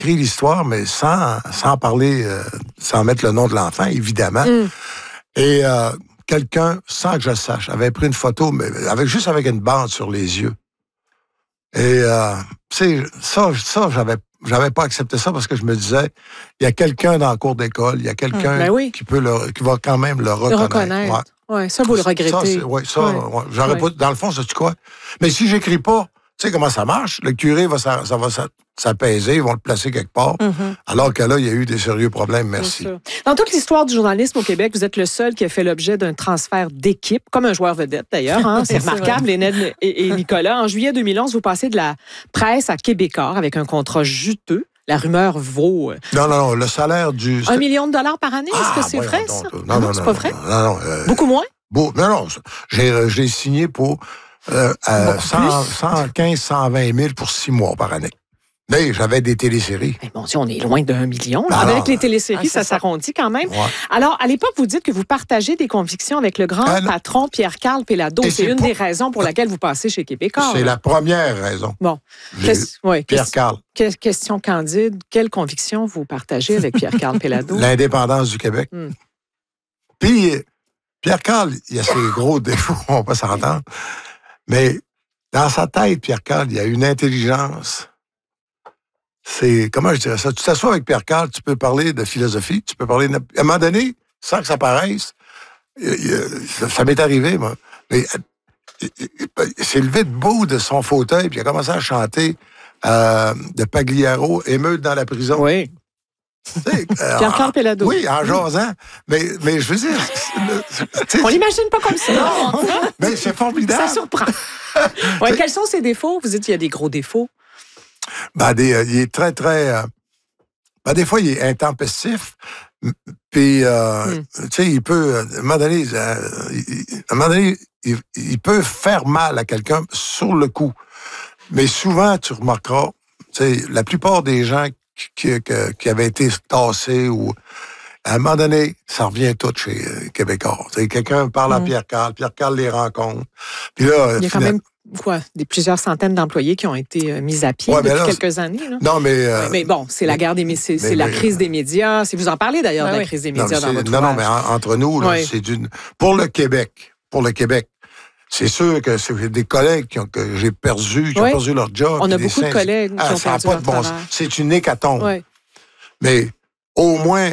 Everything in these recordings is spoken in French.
écrit l'histoire, mais sans parler, sans mettre le nom de l'enfant, évidemment. Et quelqu'un, sans que je sache, avait pris une photo, mais juste avec une bande sur les yeux. Et tu sais, ça, j'avais pas accepté ça parce que je me disais, il y a quelqu'un dans la cour d'école, il y a quelqu'un qui va quand même le reconnaître. Ouais, ça, vous le regrettez. J'aurais pas, dans le fond, sais-tu quoi? Mais si j'écris pas, tu sais comment ça marche? Le curé va s'apaiser, ils vont le placer quelque part. Alors que là, il y a eu des sérieux problèmes, merci. Dans toute l'histoire du journalisme au Québec, vous êtes le seul qui a fait l'objet d'un transfert d'équipe, comme un joueur vedette d'ailleurs. Hein? C'est remarquable, Lénède et Nicolas. En juillet 2011, vous passez de la presse à Québécois avec un contrat juteux. La rumeur vaut... Non, le salaire du... $1 million par année, est-ce que c'est vrai, ça? Non, c'est pas vrai? Non. Beaucoup moins? Non, j'ai signé pour 115, 120 000 pour 6 mois par année. Mais j'avais des téléséries. Mais bon Dieu, on est loin d'1 million. Avec les téléséries, ça s'arrondit quand même. Ouais. Alors, à l'époque, vous dites que vous partagez des convictions avec le grand patron Pierre-Carl Péladeau. C'est une des raisons pour laquelle vous passez chez Québécois. C'est la première raison. Bon. Pierre-Carl. Question candide. Quelles convictions vous partagez avec Pierre-Carl Péladeau? L'indépendance du Québec. Puis, Pierre-Carl, il a ses gros défauts, on va pas s'entendre. Mais dans sa tête, Pierre-Carl, il y a une intelligence. C'est, comment je dirais ça? Tu t'assois avec Pierre-Carl, tu peux parler de philosophie, tu peux parler... À un moment donné, sans que ça paraisse, ça m'est arrivé, moi. Mais il s'est levé debout de son fauteuil, puis il a commencé à chanter de Pagliaro, Émeute dans la prison. Oui. Pierre-Carl Péladeau. Oui, en jasant. Mais je veux dire... On l'imagine pas comme ça. Non. Mais c'est formidable. Ça surprend. Quels sont ses défauts? Vous dites qu'il y a des gros défauts. Il est très, très... des fois, il est intempestif. Puis, tu sais, il peut... À un moment donné, il peut faire mal à quelqu'un sur le coup. Mais souvent, tu remarqueras, tu sais, la plupart des gens qui avaient été tassés ou... À un moment donné, ça revient tout chez Québécois. Tu sais, quelqu'un parle à Pierre-Carl les rencontre. Puis là, il y a quand même plusieurs centaines d'employés qui ont été mis à pied depuis quelques années. Là. Non, mais bon, c'est la guerre des médias, c'est la crise des médias. Si vous en parlez d'ailleurs de la crise des médias dans votre ouvrage. Non, mais entre nous, là, c'est pour le Québec, c'est sûr que c'est des collègues que j'ai perdus, qui ont perdu leur job. On a beaucoup de collègues qui ont perdu leur travail. C'est une hécatombe. Oui. Mais au moins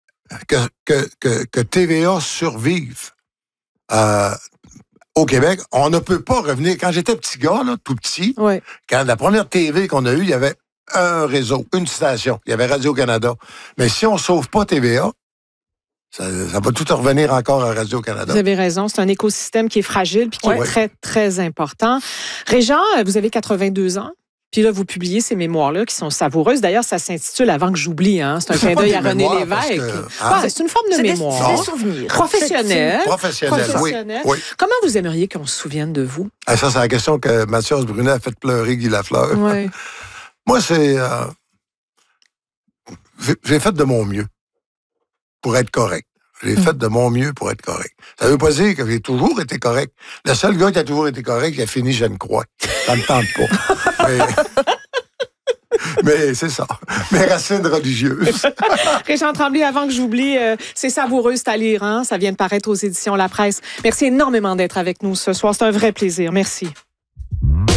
que TVA survive au Québec, on ne peut pas revenir. Quand j'étais petit gars, là, tout petit, quand la première TV qu'on a eue, il y avait un réseau, une station. Il y avait Radio-Canada. Mais si on ne sauve pas TVA, ça va tout revenir encore à Radio-Canada. Vous avez raison. C'est un écosystème qui est fragile puis qui est très, très important. Régent, vous avez 82 ans. Puis là, vous publiez ces mémoires-là qui sont savoureuses. D'ailleurs, ça s'intitule Avant que j'oublie. Hein? C'est un clin d'œil à René Lévesque. C'est une forme de mémoire. C'est des souvenirs. Professionnel. Oui. Comment vous aimeriez qu'on se souvienne de vous? Ça, c'est la question que Mathias Brunet a fait pleurer Guy Lafleur. Oui. Moi, c'est... j'ai fait de mon mieux pour être correct. J'ai fait de mon mieux pour être correct. Ça ne veut pas dire que j'ai toujours été correct. Le seul gars qui a toujours été correct, il a fini Je ne crois. Ça ne me tente pas. Mais c'est ça. Mes racines religieuses. Régent Tremblay, avant que j'oublie, c'est savoureux, c'est à lire. Hein? Ça vient de paraître aux éditions La Presse. Merci énormément d'être avec nous ce soir. C'est un vrai plaisir. Merci.